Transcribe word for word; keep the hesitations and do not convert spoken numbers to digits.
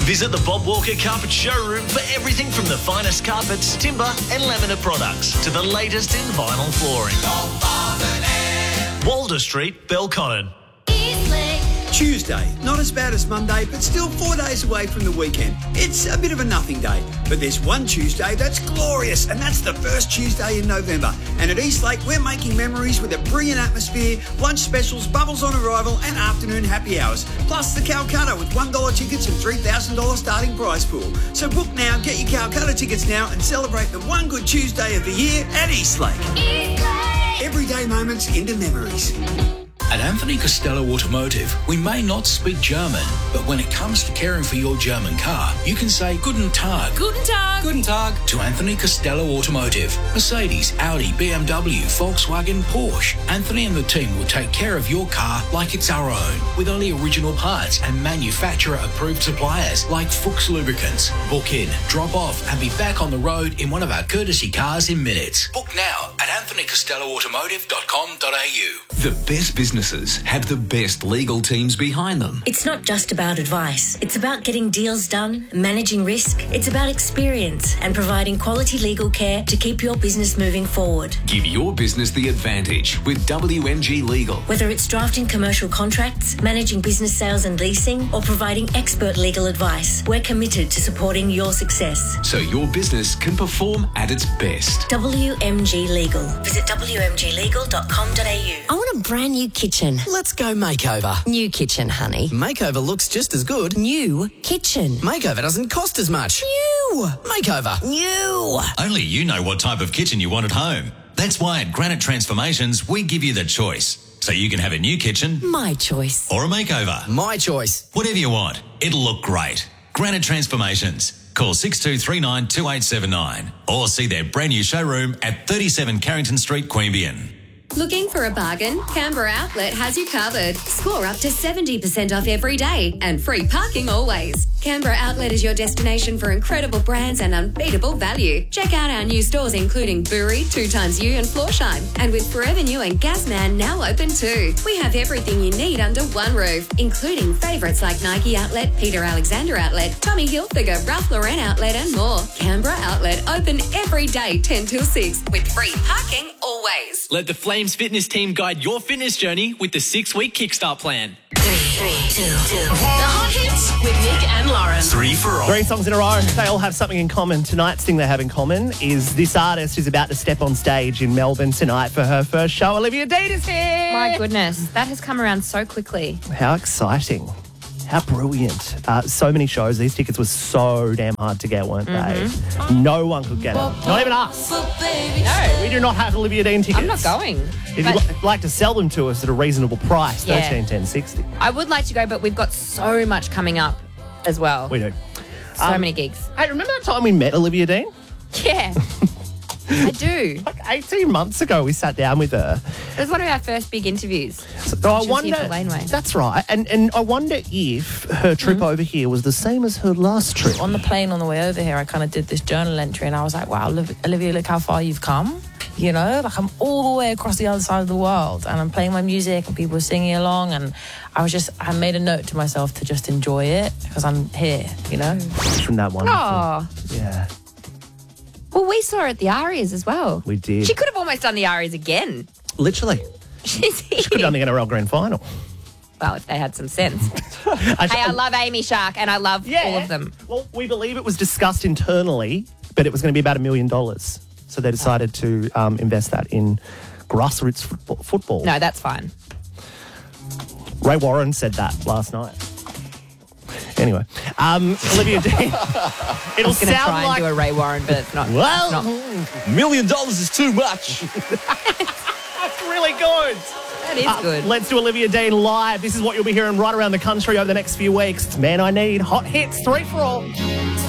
Visit the Bob Walker Carpet Showroom for everything from the finest carpets, timber and laminate products to the latest in vinyl flooring. Walder Street, Belconnen. Tuesday, not as bad as Monday, but still four days away from the weekend. It's a bit of a nothing day, but there's one Tuesday that's glorious, and that's the first Tuesday in November. And at Eastlake, we're making memories with a brilliant atmosphere, lunch specials, bubbles on arrival, and afternoon happy hours. Plus the Calcutta with one dollar tickets and three thousand dollars starting prize pool. So book now, get your Calcutta tickets now, and celebrate the one good Tuesday of the year at Eastlake. Eastlake. Everyday moments into memories. At Anthony Costello Automotive, we may not speak German, but when it comes to caring for your German car, you can say Guten Tag. Guten Tag. Guten Tag to Anthony Costello Automotive. Mercedes, Audi, B M W, Volkswagen, Porsche. Anthony and the team will take care of your car like it's our own, with only original parts and manufacturer-approved suppliers like Fuchs Lubricants. Book in, drop off, and be back on the road in one of our courtesy cars in minutes. Book now at anthony costello automotive dot com dot a u. The best businesses have the best legal teams behind them. It's not just about advice. It's about getting deals done, managing risk. It's about experience and providing quality legal care to keep your business moving forward. Give your business the advantage with W M G Legal. Whether it's drafting commercial contracts, managing business sales and leasing, or providing expert legal advice, we're committed to supporting your success. So your business can perform at its best. W M G Legal. Visit w m g legal dot com dot a u. I want a brand new kitchen. Let's go makeover. New kitchen, honey. Makeover looks just as good. New kitchen. Makeover doesn't cost as much. New. Makeover. New. Only you know what type of kitchen you want at home. That's why at Granite Transformations, we give you the choice. So you can have a new kitchen. My choice. Or a makeover. My choice. Whatever you want. It'll look great. Granite Transformations. Call six two three nine, two eight seven nine or see their brand new showroom at thirty-seven Carrington Street, Queanbeyan. Looking for a bargain? Canberra Outlet has you covered. Score up to seventy percent off every day and free parking always. Canberra Outlet is your destination for incredible brands and unbeatable value. Check out our new stores including Bury, Two Times You and Floorshine. And with Forever New and Gasman now open too. We have everything you need under one roof, including favourites like Nike Outlet, Peter Alexander Outlet, Tommy Hilfiger, Ralph Lauren Outlet and more. Canberra Outlet open every day ten till six with free parking always. Let the Flames Fitness team guide your fitness journey with the six-week Kickstart plan. Three, three, two, two. The Hot Hits with Nick and Lauren. Three for all. Three songs in a row. They all have something in common. Tonight's thing they have in common is this artist is about to step on stage in Melbourne tonight for her first show. Olivia Dean is here. My goodness, that has come around so quickly. How exciting. How brilliant. Uh, so many shows. These tickets were so damn hard to get, weren't Mm-hmm. they? No one could get them. Not even us. No. We do not have Olivia Dean tickets. I'm not going. If But- you'd li- like to sell them to us at a reasonable price, Yeah. thirteen ten sixty. I would like to go, but we've got so much coming up as well. We do. So Um, many gigs. Hey, remember that time we met Olivia Dean? Yeah. I do. Like eighteen months ago, we sat down with her. It was one of our first big interviews. So I She was here wonder. for Laneway. That's right, and and I wonder if her trip over here was the same as her last trip. On the plane on the way over here, I kind of did this journal entry and I was like, wow, Oliv- Olivia, look how far you've come. You know, like I'm all the way across the other side of the world and I'm playing my music and people are singing along. And I was just, I made a note to myself to just enjoy it because I'm here, you know? From that one. Oh. Yeah, Well, we saw her at the Arias as well. we did. She could have almost done the Arias again. Literally. She's here. She could have done the N R L Grand Final. Well, if they had some sense. Hey, I love Amy Shark and I love Yeah. all of them. Well, we believe it was discussed internally, but it was going to be about a million dollars. So they decided to um, invest that in grassroots football. football. No, that's fine. Ray Warren said that last night. Anyway, um, Olivia Dean. It'll I was going to sound try like and do a Ray Warren, but it's not. well, it's not. million dollars is too much. That's really good. That is Uh, good. Let's do Olivia Dean live. This is what you'll be hearing right around the country over the next few weeks. It's Man I Need, Hot Hits, three for all.